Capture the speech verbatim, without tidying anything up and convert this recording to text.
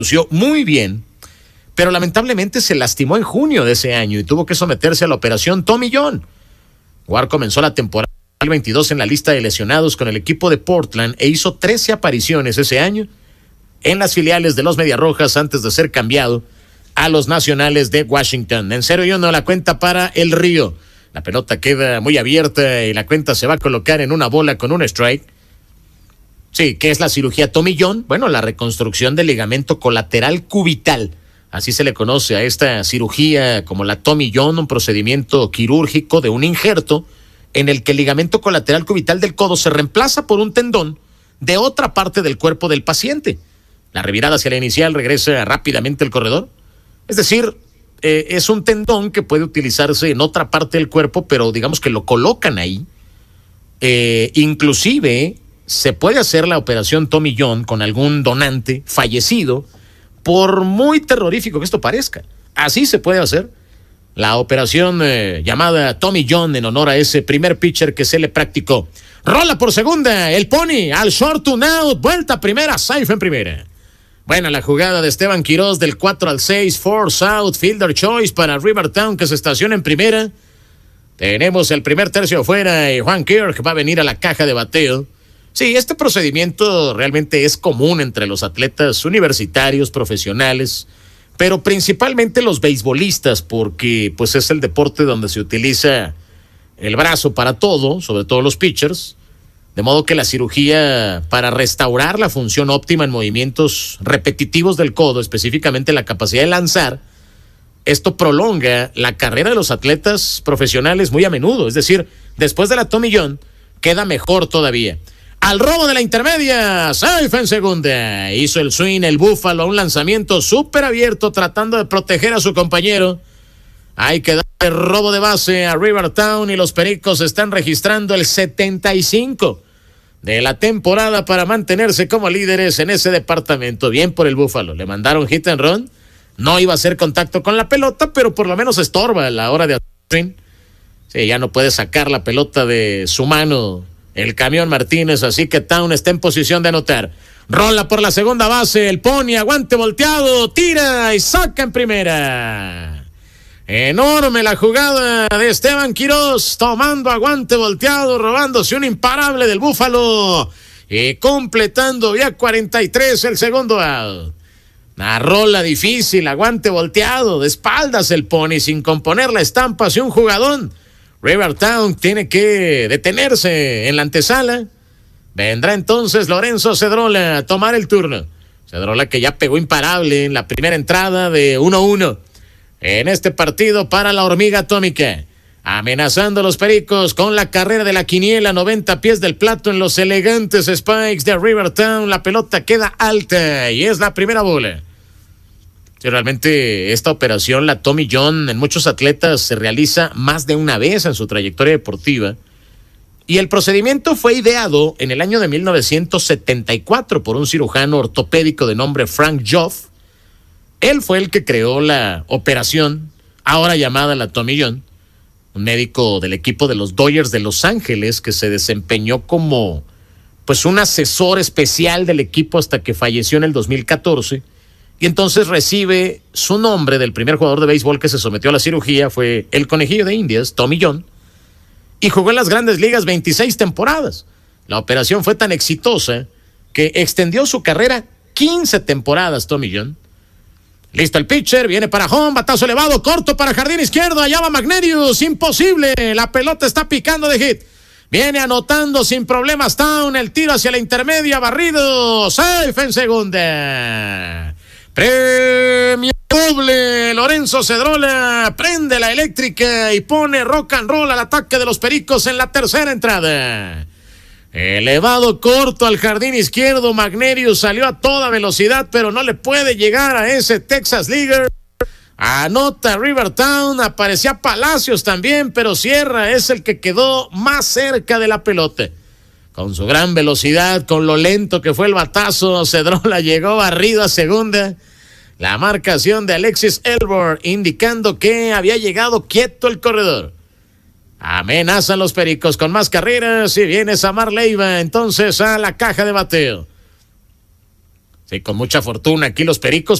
lució muy bien, pero lamentablemente se lastimó en junio de ese año y tuvo que someterse a la operación Tommy John. Ward comenzó la temporada veintidós en la lista de lesionados con el equipo de Portland e hizo trece apariciones ese año en las filiales de los Mediarrojas antes de ser cambiado a los Nacionales de Washington. En cero y uno la cuenta para el Río. La pelota queda muy abierta y la cuenta se va a colocar en una bola con un strike. Sí, ¿qué es la cirugía Tommy John? Bueno, la reconstrucción del ligamento colateral cubital. Así se le conoce a esta cirugía como la Tommy John, un procedimiento quirúrgico de un injerto en el que el ligamento colateral cubital del codo se reemplaza por un tendón de otra parte del cuerpo del paciente. La revirada hacia la inicial regresa rápidamente el corredor. Es decir, eh, es un tendón que puede utilizarse en otra parte del cuerpo, pero digamos que lo colocan ahí. Eh, inclusive se puede hacer la operación Tommy John con algún donante fallecido, por muy terrorífico que esto parezca. Así se puede hacer la operación eh, llamada Tommy John en honor a ese primer pitcher que se le practicó. Rola por segunda, el Pony al short to out, vuelta primera, safe en primera. Buena la jugada de Esteban Quiroz del cuatro al seis, force out, fielder choice para Rivertown que se estaciona en primera. Tenemos el primer tercio afuera y Juan Kirk va a venir a la caja de bateo. Sí, este procedimiento realmente es común entre los atletas universitarios, profesionales, pero principalmente los beisbolistas, porque pues es el deporte donde se utiliza el brazo para todo, sobre todo los pitchers, de modo que la cirugía para restaurar la función óptima en movimientos repetitivos del codo, específicamente la capacidad de lanzar, esto prolonga la carrera de los atletas profesionales muy a menudo, es decir, después de la Tommy John, queda mejor todavía. Al robo de la intermedia, safe en segunda. Hizo el swing, el Búfalo, un lanzamiento súper abierto tratando de proteger a su compañero. Hay que darle robo de base a Rivertown y los Pericos están registrando el setenta y cinco de la temporada para mantenerse como líderes en ese departamento. Bien por el Búfalo. Le mandaron hit and run. No iba a hacer contacto con la pelota, pero por lo menos estorba a la hora de hacer. Sí, ya no puede sacar la pelota de su mano el camión Martínez, así que Town está en posición de anotar. Rola por la segunda base, el Pony, aguante volteado, tira y saca en primera. Enorme la jugada de Esteban Quiroz, tomando aguante volteado, robándose un imparable del Búfalo y completando ya cuarenta y tres el segundo out. Una rola difícil, aguante volteado, de espaldas el Pony, sin componer la estampa hacia un jugadón. Rivertown tiene que detenerse en la antesala. Vendrá entonces Lorenzo Cedrola a tomar el turno. Cedrola que ya pegó imparable en la primera entrada de uno uno en este partido para la hormiga atómica. Amenazando a los Pericos con la carrera de la quiniela, noventa pies del plato en los elegantes Spikes de Rivertown. La pelota queda alta y es la primera bola. Sí, realmente esta operación, la Tommy John, en muchos atletas se realiza más de una vez en su trayectoria deportiva. Y el procedimiento fue ideado en el año de mil novecientos setenta y cuatro por un cirujano ortopédico de nombre Frank Joff. Él fue el que creó la operación, ahora llamada la Tommy John, un médico del equipo de los Dodgers de Los Ángeles que se desempeñó como pues un asesor especial del equipo hasta que falleció en el dos mil catorce. Y entonces recibe su nombre del primer jugador de béisbol que se sometió a la cirugía, fue el conejillo de Indias, Tommy John, y jugó en las Grandes Ligas veintiséis temporadas. La operación fue tan exitosa que extendió su carrera quince temporadas, Tommy John. Listo el pitcher, viene para home, batazo elevado, corto para jardín izquierdo, allá va Magnerius, imposible, la pelota está picando de hit. Viene anotando sin problemas Town, el tiro hacia la intermedia, barrido, safe en segunda. Premio doble, Lorenzo Cedrola prende la eléctrica y pone rock and roll al ataque de los Pericos en la tercera entrada. Elevado corto al jardín izquierdo, Magnerius salió a toda velocidad, pero no le puede llegar a ese Texas Leaguer. Anota Rivertown, aparecía Palacios también, pero Sierra es el que quedó más cerca de la pelota. Con su gran velocidad, con lo lento que fue el batazo, Cedrola llegó barrido a segunda. La marcación de Alexis Elbor indicando que había llegado quieto el corredor. Amenazan los Pericos con más carreras y viene Samar Leiva entonces a la caja de bateo. Sí, con mucha fortuna aquí los Pericos.